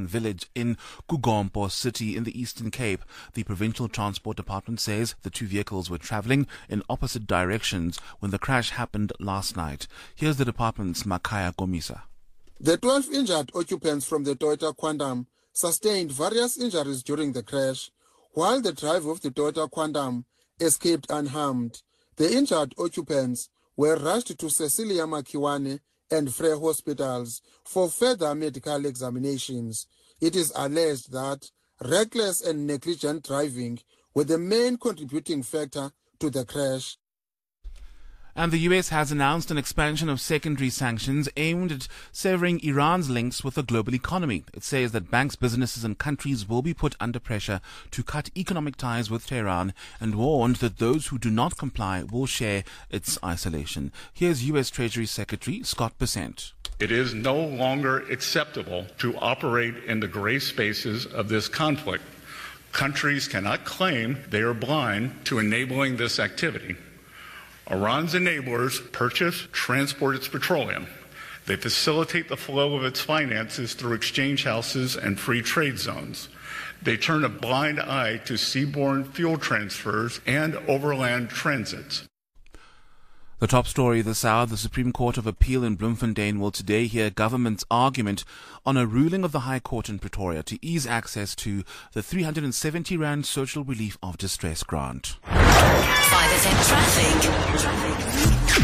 village in Kugompo City in the Eastern Cape. The Provincial Transport Department says the two vehicles were travelling in opposite directions when the crash happened last night. Here's the department's Makaya Komisa. The 12 injured occupants from the Toyota Quantum sustained various injuries during the crash, while the driver of the Toyota Quantum escaped unharmed. The injured occupants were rushed to Cecilia Makiwane and Frey hospitals for further medical examinations. It is alleged that reckless and negligent driving were the main contributing factor to the crash. And the US has announced an expansion of secondary sanctions aimed at severing Iran's links with the global economy. It says that banks, businesses and countries will be put under pressure to cut economic ties with Tehran and warned that those who do not comply will share its isolation. Here's US Treasury Secretary Scott Bessent. It is no longer acceptable to operate in the gray spaces of this conflict. Countries cannot claim they are blind to enabling this activity. Iran's enablers purchase, transport its petroleum. They facilitate the flow of its finances through exchange houses and free trade zones. They turn a blind eye to seaborne fuel transfers and overland transits. The top story this hour, the Supreme Court of Appeal in Bloemfontein will today hear government's argument on a ruling of the High Court in Pretoria to ease access to the 370 Rand Social Relief of Distress grant. 5FM Traffic.